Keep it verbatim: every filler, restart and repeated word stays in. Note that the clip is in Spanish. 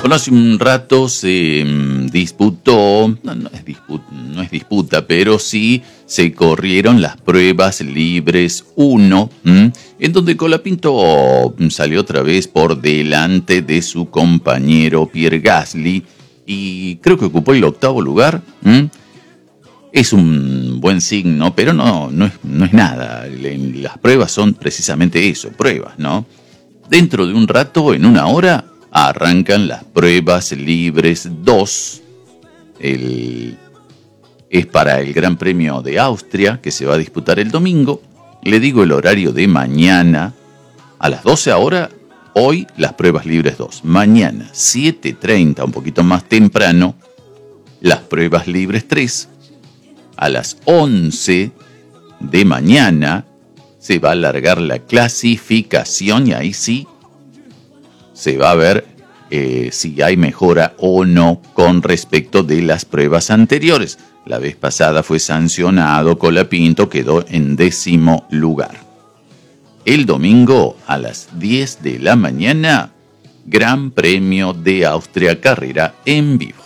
Bueno, hace un rato se mm, disputó, no, no, es disputa, no es disputa, pero sí se corrieron las pruebas libres uno, ¿m? En donde Colapinto salió otra vez por delante de su compañero Pierre Gasly y creo que ocupó el octavo lugar. ¿M? Es un buen signo, pero no, no, es, no es nada. Las pruebas son precisamente eso, pruebas, ¿no? Dentro de un rato, en una hora, arrancan las pruebas libres dos. El, es para el Gran Premio de Austria, que se va a disputar el domingo. Le digo el horario de mañana. A las doce ahora, hoy las pruebas libres dos. Mañana, siete treinta, un poquito más temprano, las pruebas libres tres. A las once de mañana se va a alargar la clasificación y ahí sí se va a ver eh, si hay mejora o no con respecto de las pruebas anteriores. La vez pasada fue sancionado, Colapinto quedó en décimo lugar. El domingo a las diez de la mañana, Gran Premio de Austria, carrera en vivo.